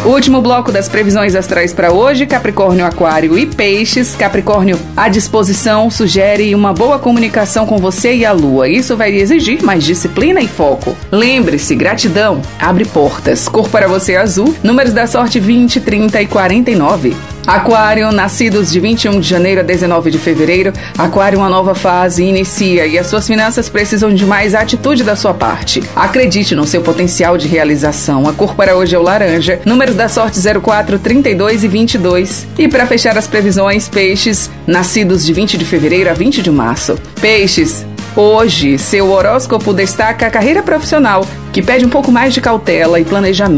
O último bloco das previsões astrais para hoje, Capricórnio, Aquário e Peixes. Capricórnio, a disposição sugere uma boa comunicação com você e a Lua. Isso vai exigir mais disciplina e foco. Lembre-se, gratidão abre portas. Cor para você azul, números da sorte 20, 30 e 49. Aquário, nascidos de 21 de janeiro a 19 de fevereiro, Aquário, uma nova fase inicia e as suas finanças precisam de mais atitude da sua parte. Acredite no seu potencial de realização. A cor para hoje é o laranja, números da sorte 04, 32 e 22. E para fechar as previsões, Peixes, nascidos de 20 de fevereiro a 20 de março. Peixes, hoje seu horóscopo destaca a carreira profissional, que pede um pouco mais de cautela e planejamento.